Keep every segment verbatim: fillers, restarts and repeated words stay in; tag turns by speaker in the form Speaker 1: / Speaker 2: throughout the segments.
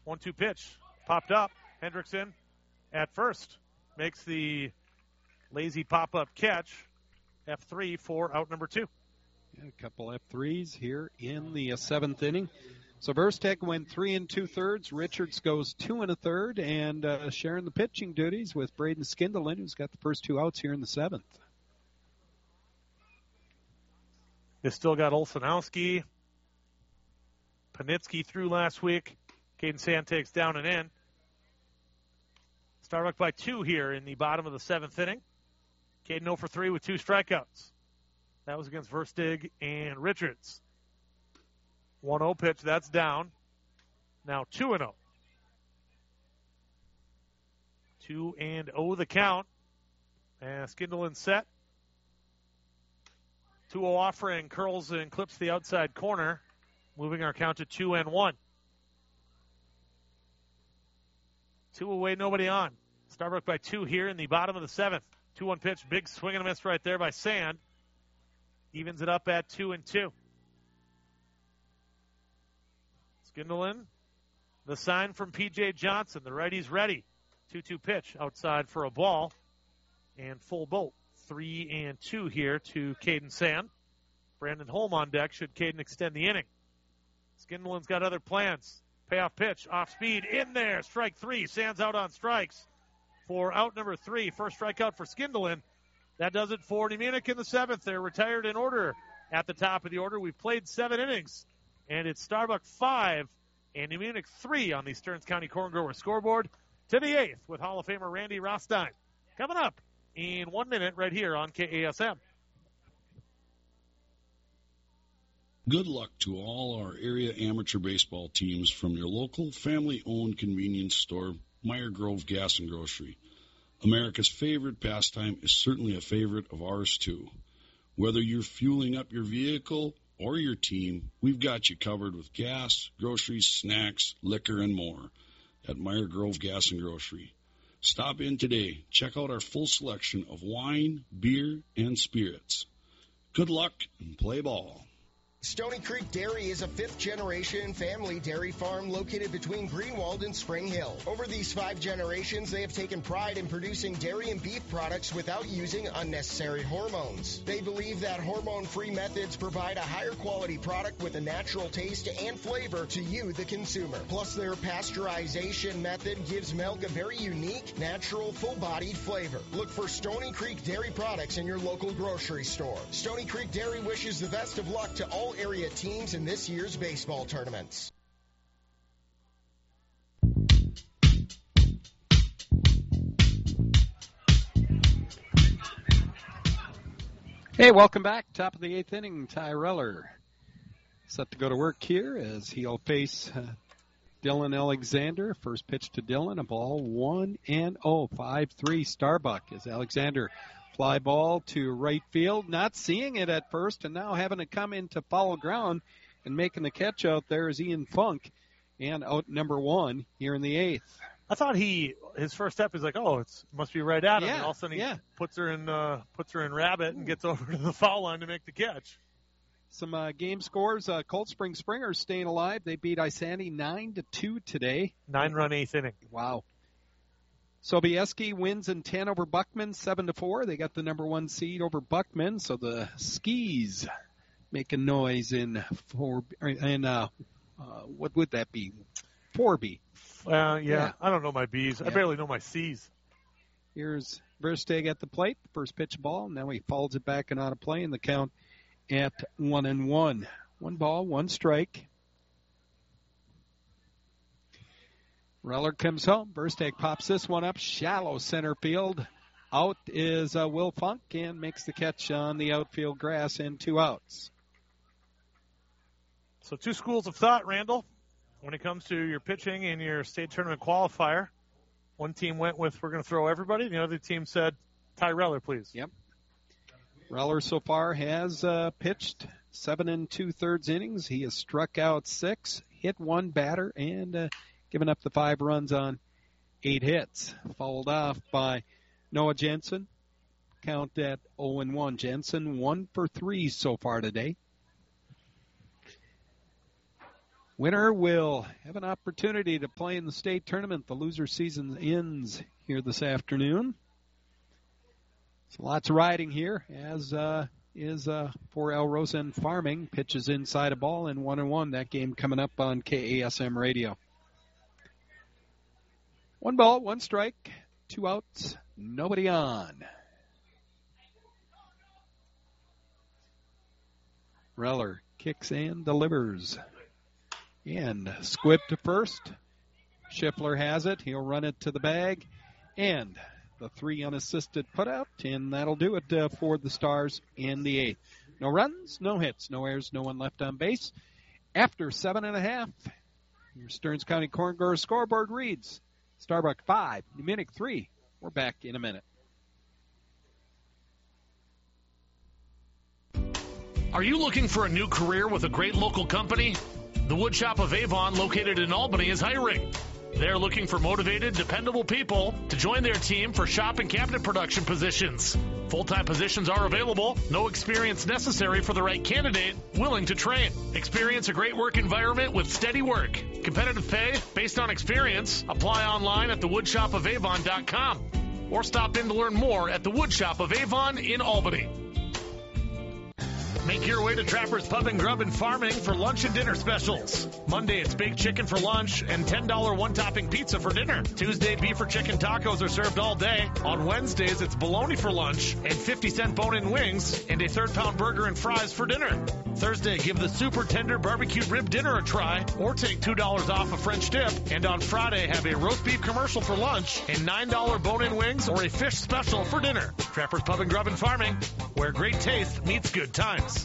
Speaker 1: one two pitch. Popped up. Hendrickson at first makes the lazy pop-up catch. F three for out number two.
Speaker 2: Yeah, a couple F threes here in the uh, seventh inning. So Versteeg went three and two-thirds. Richards goes two and a third, and uh, sharing the pitching duties with Braden Skindelen, who's got the first two outs here in the seventh.
Speaker 1: They still got Olszanowski. Panitsky through last week. Caden Sand takes down and in. Starbuck by two here in the bottom of the seventh inning. Caden oh for three with two strikeouts. That was against Versteeg and Richards. one oh pitch, that's down. Now two and oh. two and oh the count. And Skindelen set. two oh offering, curls and clips the outside corner, moving our count to two and one. Two away, nobody on. Starbuck by two here in the bottom of the seventh. two one pitch, big swing and a miss right there by Sand. Evens it up at two and two. Skindelen, the sign from P J Johnson. The righty's ready. two two pitch outside for a ball. And full bolt. Three and two here to Caden Sand. Brandon Holm on deck should Caden extend the inning. Skindelen's got other plans. Payoff pitch, off speed, in there. Strike three. Sand's out on strikes for out number three. First strikeout for Skindelen. That does it for Nemunic in the seventh. They're retired in order at the top of the order. We've played seven innings, and it's Starbuck five and Nemunic three on the Stearns County Corn Grower scoreboard. To the eighth with Hall of Famer Randy Rostein. Coming up in one minute right here on K A S M.
Speaker 3: Good luck to all our area amateur baseball teams from your local family-owned convenience store, Meyer Grove Gas and Grocery. America's favorite pastime is certainly a favorite of ours, too. Whether you're fueling up your vehicle or your team, we've got you covered with gas, groceries, snacks, liquor, and more at Meyer Grove Gas and Grocery. Stop in today. Check out our full selection of wine, beer, and spirits. Good luck and play ball.
Speaker 4: Stony Creek Dairy is a fifth-generation family dairy farm located between Greenwald and Spring Hill. Over these five generations, they have taken pride in producing dairy and beef products without using unnecessary hormones. They believe that hormone-free methods provide a higher quality product with a natural taste and flavor to you, the consumer. Plus, their pasteurization method gives milk a very unique, natural, full-bodied flavor. Look for Stony Creek Dairy products in your local grocery store. Stony Creek Dairy wishes the best of luck to all area teams in this year's baseball tournaments.
Speaker 2: Hey, welcome back. Top of the eighth inning, Ty Reller set to go to work here as he'll face uh, Dylan Alexander. First pitch to Dylan, a ball one and oh, five three Starbuck as Alexander fly ball to right field, not seeing it at first, and now having to come into foul ground and making the catch out there is Ian Funk, and out number one here in the eighth.
Speaker 1: I thought he his first step is like, oh, it must be right at him.
Speaker 2: Yeah,
Speaker 1: and all of a sudden he
Speaker 2: yeah.
Speaker 1: puts her in uh, puts her in rabbit and gets over to the foul line to make the catch.
Speaker 2: Some uh, game scores: uh, Cold Spring Springers staying alive. They beat Isanti nine to two today.
Speaker 1: Nine run eighth inning.
Speaker 2: Wow. Sobieski wins in ten over Buckman, seven to four. They got the number one seed over Buckman, so the Skis making noise in four. And uh, uh, what would that be? Four B.
Speaker 1: Uh, yeah,
Speaker 2: yeah,
Speaker 1: I don't know my B's.
Speaker 2: Yeah.
Speaker 1: I barely know my C's.
Speaker 2: Here's Versteeg at the plate. First pitch ball. Now he folds it back and out of play, and the count at one and one. One ball, one strike. Reller comes home. Versteeg pops this one up. Shallow center field. Out is uh, Will Funk and makes the catch on the outfield grass and two outs.
Speaker 1: So two schools of thought, Randall, when it comes to your pitching in your state tournament qualifier. One team went with, we're going to throw everybody. The other team said, Ty Reller, please.
Speaker 2: Yep. Reller so far has uh, pitched seven and two-thirds innings. He has struck out six, hit one batter, and uh, given up the five runs on eight hits. Fouled off by Noah Jensen. Count at oh and one. Jensen one for three so far today. Winner will have an opportunity to play in the state tournament. The loser season ends here this afternoon. So lots of riding here, as uh, is uh, for El Rosen Farming. Pitches inside a ball and one and one. That game coming up on K A S M Radio. One ball, one strike, two outs, nobody on. Reller kicks and delivers. And squib to first. Schiffler has it. He'll run it to the bag. And the three unassisted put out, and that'll do it uh, for the Stars in the eighth. No runs, no hits, no errors, no one left on base. After seven and a half, your Stearns County Corn Growers scoreboard reads Starbuck five, New Munich three. We're back in a minute.
Speaker 5: Are you looking for a new career with a great local company? The Woodshop of Avon, located in Albany, is hiring. They're looking for motivated, dependable people to join their team for shop and cabinet production positions. Full-time positions are available. No experience necessary for the right candidate, willing to train. Experience a great work environment with steady work. Competitive pay based on experience. Apply online at the woodshop of avon dot com or stop in to learn more at the Woodshop of Avon in Albany. Make your way to Trapper's Pub and Grub and Farming for lunch and dinner specials. Monday, it's baked chicken for lunch and ten dollars one-topping pizza for dinner. Tuesday, beef or chicken tacos are served all day. On Wednesdays, it's bologna for lunch and fifty cent bone-in wings and a third-pound burger and fries for dinner. Thursday, give the super tender barbecued rib dinner a try or take two dollars off a French dip. And on Friday, have a roast beef commercial for lunch and nine dollars bone-in wings or a fish special for dinner. Trapper's Pub and Grub and Farming, where great taste meets good times.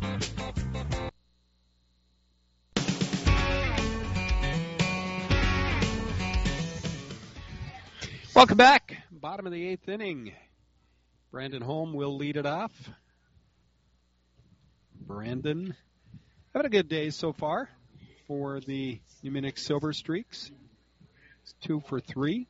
Speaker 2: Welcome back. Bottom of the eighth inning. Brandon Holm will lead it off. Brandon having a good day so far for the New Munich Silver Streaks. It's two for three.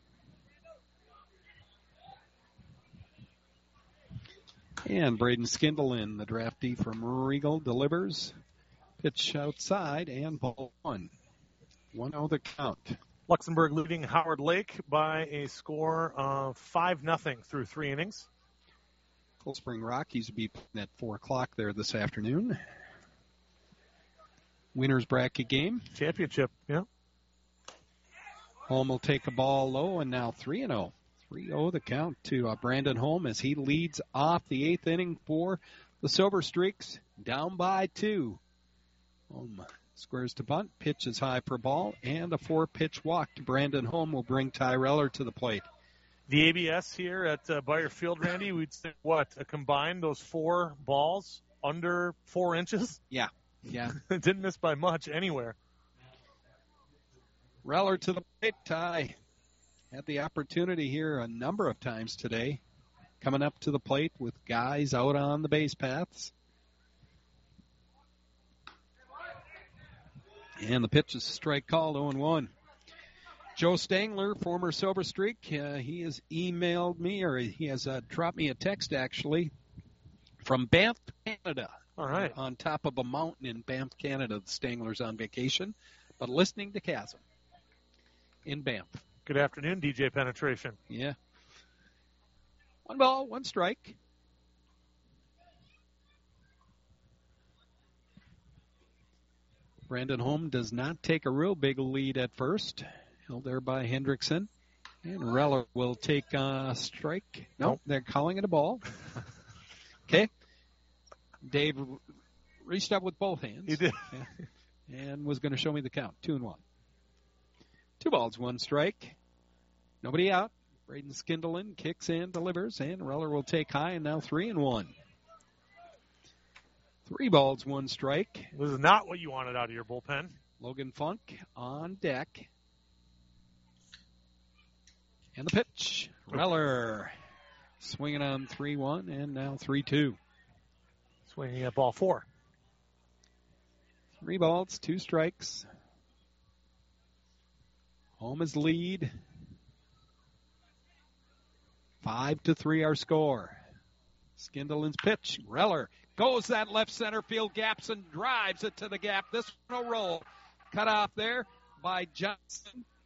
Speaker 2: And Braden Skindlin, the draftee from Regal, delivers. Pitch outside and ball one. one oh the count.
Speaker 1: Luxembourg leading Howard Lake by a score of five nothing through three innings.
Speaker 2: Cold Spring Rockies will be playing at four o'clock there this afternoon. Winners bracket game.
Speaker 1: Championship, yeah.
Speaker 2: Holm will take a ball low, and now three and oh. three oh the count to uh, Brandon Holm as he leads off the eighth inning for the Silver Streaks, down by two. Holm squares to bunt, pitch is high for ball, and a four-pitch walk to Brandon Holm will bring Ty Reller to the plate.
Speaker 1: The A B S here at uh, Bayer Field, Randy, we'd say what, a combined those four balls under four inches?
Speaker 2: Yeah, yeah.
Speaker 1: Didn't miss by much anywhere.
Speaker 2: Reller to the plate. Ty had the opportunity here a number of times today, coming up to the plate with guys out on the base paths. And the pitch is a strike called, oh and one. Joe Stangler, former Silver Streak, uh, he has emailed me, or he has uh, dropped me a text, actually, from Banff, Canada.
Speaker 1: All right.
Speaker 2: On top of a mountain in Banff, Canada. The Stangler's on vacation, but listening to Chasm in Banff.
Speaker 1: Good afternoon, D J Penetration.
Speaker 2: Yeah. One ball, one strike. Brandon Holm does not take a real big lead at first. Held there by Hendrickson. And Reller will take a strike. No, nope, they're calling it a ball. Okay. Dave reached up with both hands.
Speaker 1: He did.
Speaker 2: And was going to show me the count. Two and one. Two balls, one strike. Nobody out. Braden Skindlin kicks and delivers, and Reller will take high, and now three and one. Three balls, one strike.
Speaker 1: This is not what you wanted out of your bullpen.
Speaker 2: Logan Funk on deck. And the pitch. Reller swinging on three one, and now three two.
Speaker 1: Swinging at ball four.
Speaker 2: Three balls, two strikes. Home is lead. Five to three our score. Skindlin's pitch. Reller goes that left center field gaps and drives it to the gap. This one will roll. cut off there by Johnson.